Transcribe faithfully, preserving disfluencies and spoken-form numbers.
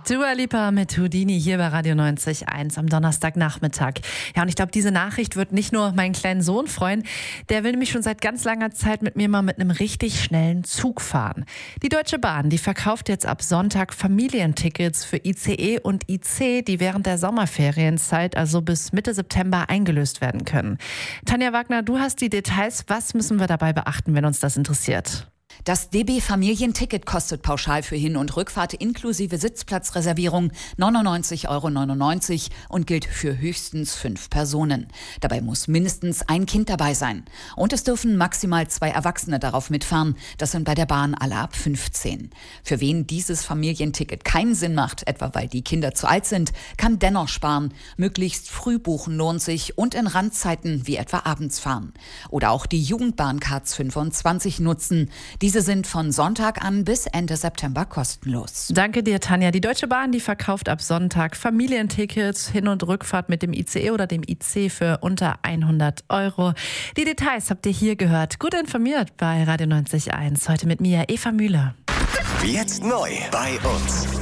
Dua Lipa mit Houdini hier bei Radio neunzig Komma eins am Donnerstagnachmittag. Ja, und ich glaube, diese Nachricht wird nicht nur meinen kleinen Sohn freuen. Der will nämlich schon seit ganz langer Zeit mit mir mal mit einem richtig schnellen Zug fahren. Die Deutsche Bahn, die verkauft jetzt ab Sonntag Familientickets für I C E und I C, die während der Sommerferienzeit, also bis Mitte September, eingelöst werden können. Tanja Wagner, du hast die Details. Was müssen wir dabei beachten, wenn uns das interessiert? Das D B-Familienticket kostet pauschal für Hin- und Rückfahrt inklusive Sitzplatzreservierung neunundneunzig Euro neunundneunzig und gilt für höchstens fünf Personen. Dabei muss mindestens ein Kind dabei sein. Und es dürfen maximal zwei Erwachsene darauf mitfahren. Das sind bei der Bahn alle ab fünfzehn. Für wen dieses Familienticket keinen Sinn macht, etwa weil die Kinder zu alt sind, kann dennoch sparen. Möglichst früh buchen lohnt sich und in Randzeiten wie etwa abends fahren. Oder auch die Jugendbahn-Cards fünfundzwanzig nutzen. Diese sind von Sonntag an bis Ende September kostenlos. Danke dir, Tanja. Die Deutsche Bahn, die verkauft ab Sonntag Familientickets, Hin- und Rückfahrt mit dem I C E oder dem I C für unter hundert Euro. Die Details habt ihr hier gehört. Gut informiert bei Radio neunzig Komma eins. Heute mit mir, Eva Müller. Jetzt neu bei uns.